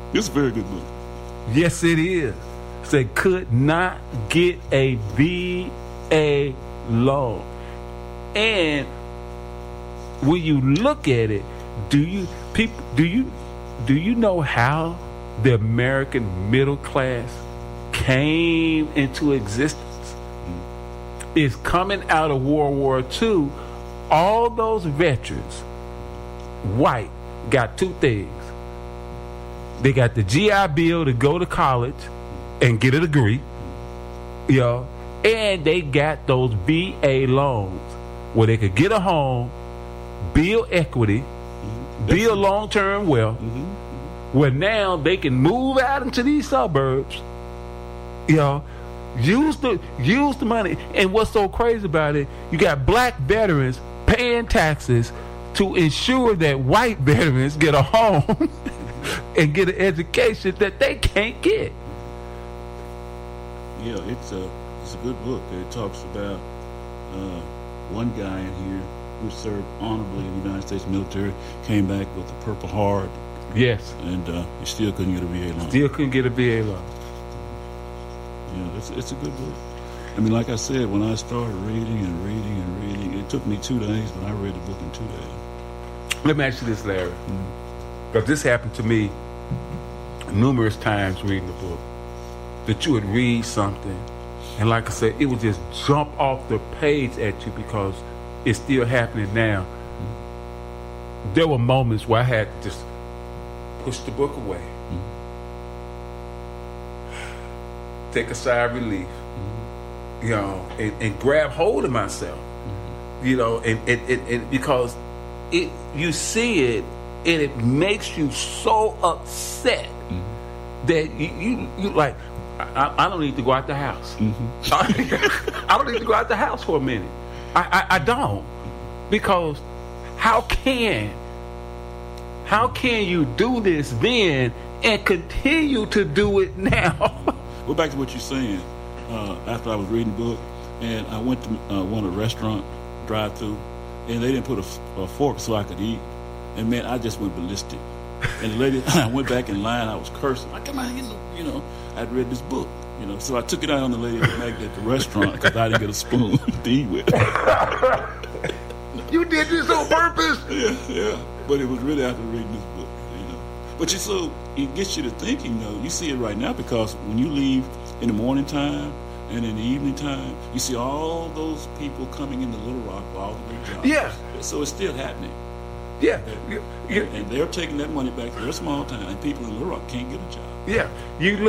It's a very good book. Yes, it is. They could not get a VA loan. And when you look at it, do you know how the American middle class came into existence? It's coming out of World War II. All those veterans, white, got two things. They got the GI Bill to go to college and get a degree, and they got those VA loans where they could get a home, build equity, build long-term wealth, where now they can move out into these suburbs, use the money. And what's so crazy about it, you got black veterans paying taxes to ensure that white veterans get a home and get an education that they can't get. Yeah, it's a good book. It talks about one guy in here who served honorably in the United States military, came back with a Purple Heart. Yes. And he still couldn't get a VA loan. Still couldn't get a VA loan. Yeah, it's a good book. I mean, like I said, when I started reading, it took me 2 days, but I read the book in 2 days. Let me ask you this, Larry. Because this happened to me numerous times reading the book. That you would read something, and like I said, it would just jump off the page at you because it's still happening now. There were moments where I had to just push the book away, take a sigh of relief, and grab hold of myself, and because you see it, and it makes you so upset that you like, I don't need to go out the house. I don't need to go out the house for a minute. I don't, because how can you do this then and continue to do it now? Well, back to what you're saying. After I was reading the book, and I went to one of the restaurant drive-through, and they didn't put a fork so I could eat. And man, I just went ballistic. And the lady, I went back in line. I was cursing. I come out, I'd read this book, So I took it out on the lady at the restaurant because I didn't get a spoon to eat with. You did this on purpose. Yeah. But it was really after reading this book, But it gets you to thinking, though. You see it right now because when you leave in the morning time and in the evening time, you see all those people coming into Little Rock for all the good jobs. Yeah. So it's still happening. Yeah. And they're taking that money back to their small town, and people in Little Rock can't get a job. Yeah. You